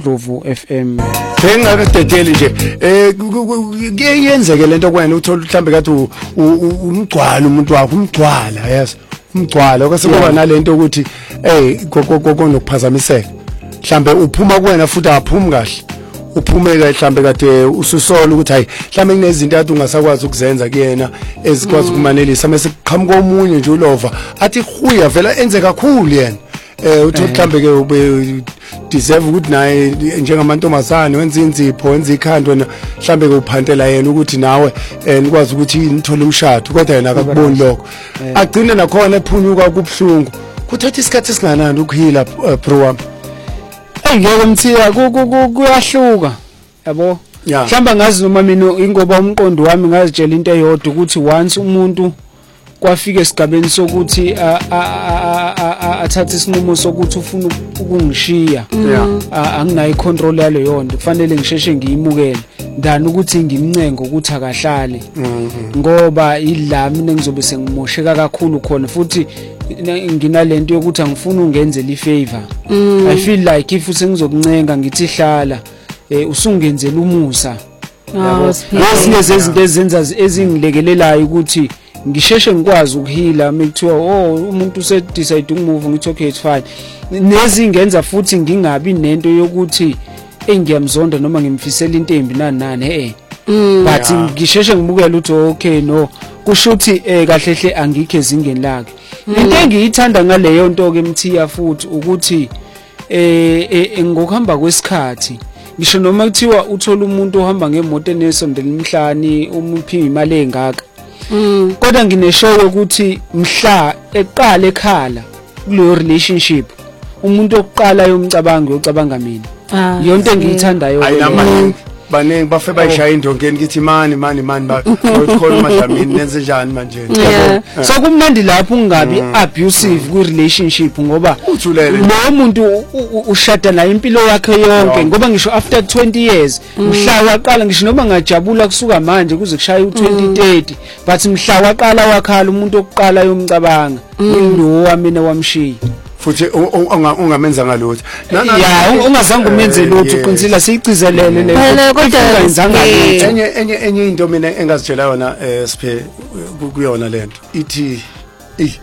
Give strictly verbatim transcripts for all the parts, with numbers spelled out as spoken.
Ruvu F M. Ngingakadedeli nje eh kuyenzeke lento kwena uthola mhlambe kathi umgcwalo umuntu wakho umgcwala yes umgcwala kwase kuba nalento ukuthi eh konokuphazamiseka mhlambe uphuma kuwena futhi aphumi kahle uphume kahle mhlambe kade ususola ukuthi hayi mhlambe kunezinto athi ungasakwazi ukuzenza kuyena ezikwazi ukumanelisa mase kuqhamuka omunye nje ulova athi huya vela enze kakhulu yena eh uthi mhlambe ke ube deserve ukuthi naye njengamantombazane wenza inzipho wenza ikhando mhlambe ke uphantela yena ukuthi nawe nikwazi ukuthi nithole umshado kodwa yena akakuboni lokho agcine nakhona ephunyuka kubhlungu kuthatha isikhathi esinganani ukuhila bro wami ngeke mthiya kuyahluka yabo mhlamba ngazi noma mina ingoba umqondo wami ngazitshela into eyodwa ukuthi once umuntu kwafika esigabeni sokuthi athathe isinqumo sokuthi ufuna ukungishiya anginayo icontrol yale yonto kufanele ngisheshe ngiyimukele ndani ukuthi ngimncengo ukuthi akahlale ngoba ila mina ngizobe sengimosheka kakhulu khona futhi nginalento yokuthi angifuni ungenzele ifavor I feel like if usengizokuncenga ngithi hlala usungenzela umusa yabo lezi izinto ezenza ezingilekelelayo ukuthi ngisheshe ngikwazi ukuhila mekuthiwa oh umuntu use decide ukumove ngithi okay it's fine nezingenza futhi ngingabi nento yokuthi engiyamzonda noma ngimfisela into embi nani nani eh but ngisheshe ngibukela ukuthi okay no kusho ukuthi eh kahle hle angikho ezingeni lakhe into engiyithanda ngaleyo nto ke mthiya futhi ukuthi eh ngokuhamba kwesikhathi ngisho noma kuthiwa uthola umuntu ohamba ngemoto enesondela imhlani umuphi imali engaka Mm. Kodwa ngineshowe ukuthi mhla eqala ekhala kuleyo relationship umuntu oqala yomcabango yocabanga mina yonke engiyithandayo baningi bafe bayishaya indongeni ngithi mani mani mani bakhona madlamini nenze njani manje so kumnandi lapho ungabi abusive ku relationship ngoba lo muntu ushada naye impilo yakhe yonke ngoba ngisho after twenty years mhla waqala ngisho noma ngajabula kusuka manje kuze kushaya u twenty thirty but mhla waqala wakhala umuntu oqala yomcabanga lo wamina wamshiya futhi ungamenza ngalutho ya ungazange umenze lutho uqinisile siyicizelele le kodwa enye enye enye into mina engazitshela yona siphe kuyona lento ithi eh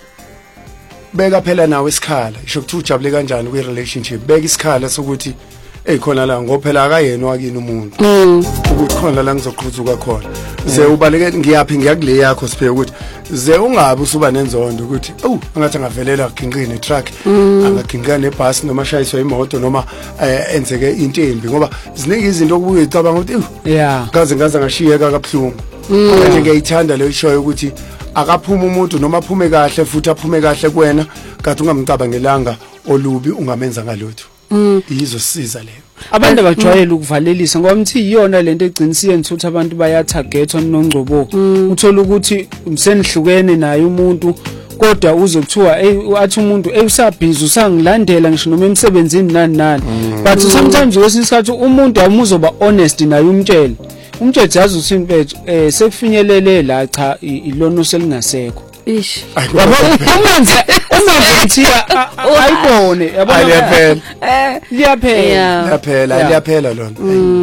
beka phela nawe isikhala isho ukuthi ujabule kanjani kwi relationship beka isikhala sokuthi ekhona la ngophela akayena wakini umuntu ukuthi khona la ngizoqhuthuka khona ze ubaleke ngiyaphi ngiyakule yakho siphe ukuthi ze ungabe usuba nenzondo ukuthi oh angathi angavelela ginqini truck angaginqa nebus noma shayiswa imoto noma enzeke into embi ngoba ziningi izinto okubuye icabanga ukuthi yeah ngaze ngaze ngashiyeka kabuhlungu manje ngiyithanda le show ukuthi akaphuma umuntu noma aphume kahle futhi aphume kahle kuwena kade ungamcabangelanga olubi ungamenza ngalutho izosiza leyo abantu abajwayele ukuvalelisa ngoba mthi iyona lento egcinisiye nithuthi abantu bayatarget onongcobo uthola ukuthi umsenihlukene naye umuntu kodwa uzokuthiwa hey athi umuntu hey usabhizi usangilandela ngisho noma emsebenzini nani nani but sometimes wesinsikhathi umuntu awumuzoba honest naye umtshele umtshele yazi uthi mfethu eh sekufinyelele la cha ilona oselingasekho ish yabo umanze umanze thiya ayibone yabo liyaphela eh liyaphela liyaphela liyaphela lona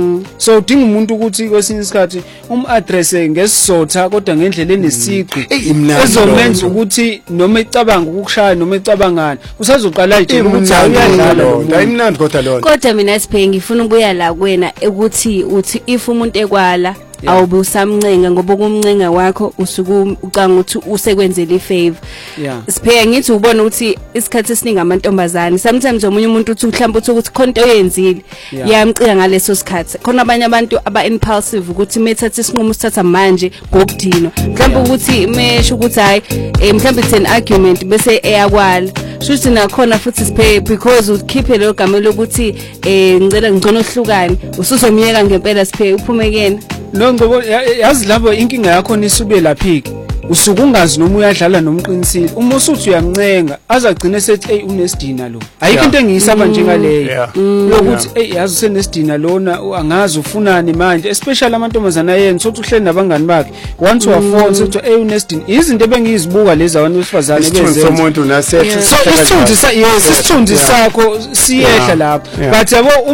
so udinga umuntu ukuthi kwesinye isikhathi um address ngesizotha kodwa ngendlela enesiqi ezomenza ukuthi noma ecabanga ukukushaya noma ecabangana usazoqala nje ukuthi uyadlala lo ayimnandi kodwa lona kodwa mina siphe ngifuna ukuya la kuwena ukuthi uthi if umuntu ekwala awube usamncenga ngoba kumncenga wakho usuku ucanga ukuthi usekwenzele ifavor siphe ngithi ubona ukuthi isikhathi esiningi amantombazane sometimes omunye umuntu uthi mhlawumbe uthi ukuthi khonto oyenzile yamcika ngaleso sikhathi khona abanye abantu aba impulsive ukuthi methatha isinqumo sithatha manje ngokudino mhlawumbe ukuthi mesho ukuthi hayi mhlawumbe it's an argument bese eyakwala shuthi nakhona futhi siphe because ukhiphe lo gama lokuthi eh ngicela ngcono hlukane usuzomyeka ngempela siphe uphume kena no ngoba yazi lapho inkinga yakho nisube laphiki usuku ungazi noma uyadlala nomqinisile uma usuthi uyamncenga azagcina sethi hey unesidina lo ayikho into engiyisaba njengaleyo lokuthi hey yazi usenesidina lona angazi ufunani manje especially amantombazana yena sothi uhleli nabangani bakhe once wafona sothi hey unesidina izinto ebengizibuka lezi abantu besifazane bezenza umuntu nasethi so isithunzi sa yes isithunzi sakho siyehla lapho but yabo